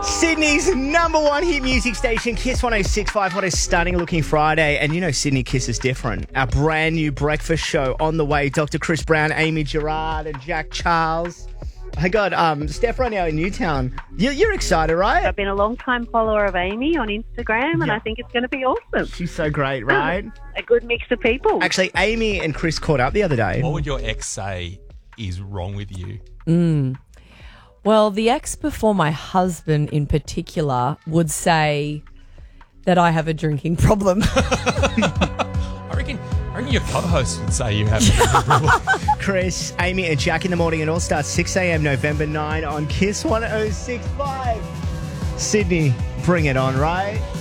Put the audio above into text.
Sydney's number one hit music station, Kiss 106.5. What a stunning looking Friday. And you know Sydney Kiss is different. Our brand new breakfast show on the way. Dr. Chris Brown, Amy Gerard and Jack Charles. I got Steph right now in Newtown. You're excited, right? I've been a long-time follower of Amy on Instagram, and I think it's going to be awesome. She's so great, right? A good mix of people. Actually, Amy and Chris caught up the other day. What would your ex say is wrong with you? Well, the ex before my husband in particular would say that I have a drinking problem. I reckon your co-host would say you have a drinking problem. Chris, Amy and Jack in the morning. It all starts 6 a.m. November 9 on Kiss 106.5. Sydney, bring it on, right?